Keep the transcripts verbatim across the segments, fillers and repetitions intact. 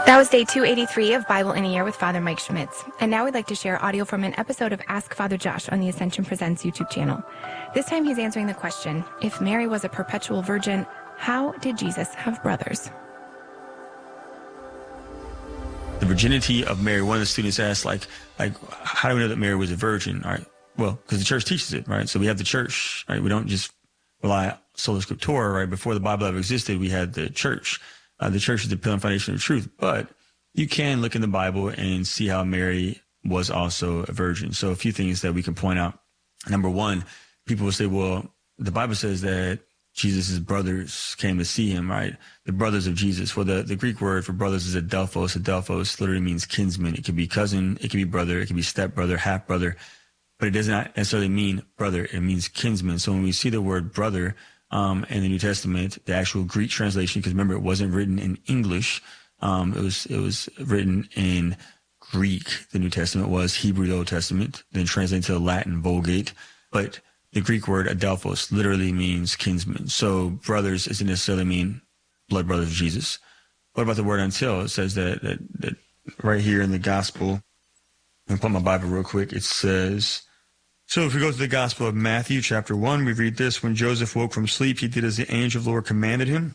That was day two eighty-three of Bible in a Year with Father Mike Schmitz. And now we'd like to share audio from an episode of Ask Father Josh on the Ascension Presents YouTube channel. This time he's answering the question, if Mary was a perpetual virgin, how did Jesus have brothers? The virginity of Mary, one of the students asked, like, like, how do we know that Mary was a virgin? All right. Well, because the church teaches it, right? So we have the church, right? We don't just rely on sola scriptura, right? Before the Bible ever existed, we had the church. Uh, the church is the pillar and foundation of truth. But you can look in the Bible and see how Mary was also a virgin. So a few things that we can point out. Number one, people will say, well, the Bible says that Jesus' brothers came to see him, right? The brothers of Jesus. Well, the, the Greek word for brothers is adelphos. Adelphos literally means kinsman. It could be cousin, it could be brother, it could be stepbrother, half brother, but it does not necessarily mean brother. It means kinsman. So when we see the word brother um, in the New Testament, the actual Greek translation, because remember, it wasn't written in English. Um, it was, it was written in Greek. The New Testament was Hebrew, the Old Testament, then translated to the Latin Vulgate. But the Greek word adelphos literally means kinsman. So brothers doesn't necessarily mean blood brothers of Jesus. What about the word until? It says that, that, that right here in the gospel, I'm going to pull my Bible real quick. It says, so if we go to the Gospel of Matthew, chapter one, we read this. When Joseph woke from sleep, he did as the angel of the Lord commanded him.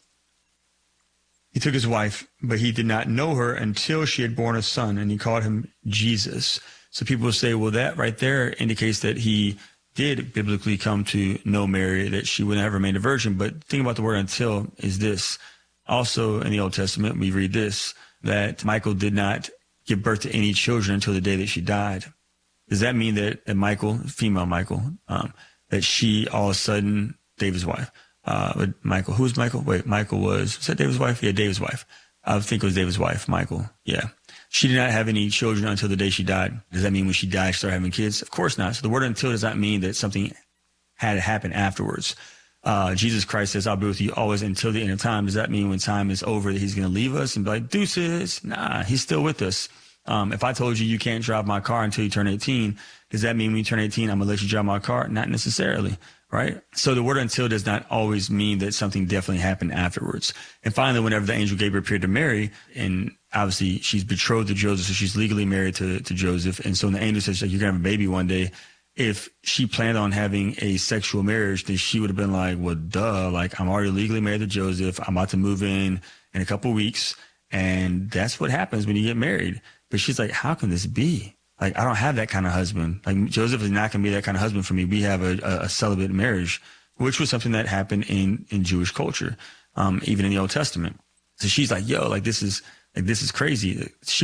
He took his wife, but he did not know her until she had borne a son, and he called him Jesus. So people will say, well, that right there indicates that he did biblically come to know Mary, that she would have remained a virgin. But the thing about the word until is this. Also in the Old Testament, we read this, that Michael did not give birth to any children until the day that she died. Does that mean that, that Michael, female Michael, um, that she all of a sudden, David's wife, uh, but Michael, who was Michael? Wait, Michael was, was that David's wife? Yeah, David's wife. I think it was David's wife, Michael. Yeah. She did not have any children until the day she died. Does that mean when she died, she started having kids? Of course not. So the word until does not mean that something had to happen afterwards. Uh, Jesus Christ says, I'll be with you always until the end of time. Does that mean when time is over that he's going to leave us and be like, deuces? Nah, he's still with us. Um, if I told you you can't drive my car until you turn eighteen, does that mean when you turn eighteen, I'm going to let you drive my car? Not necessarily, right? So the word until does not always mean that something definitely happened afterwards. And finally, whenever the angel Gabriel appeared to Mary, and obviously she's betrothed to Joseph, so she's legally married to, to Joseph. And so when the angel says, like, you're going to have a baby one day, if she planned on having a sexual marriage, then she would have been like, well, duh, like, I'm already legally married to Joseph. I'm about to move in in a couple of weeks. And that's what happens when you get married. But she's like, how can this be? Like, I don't have that kind of husband. Like, Joseph is not going to be that kind of husband for me. We have a, a, a celibate marriage, which was something that happened in, in Jewish culture, um, even in the Old Testament. So she's like, yo, like, this is, like, this is crazy. She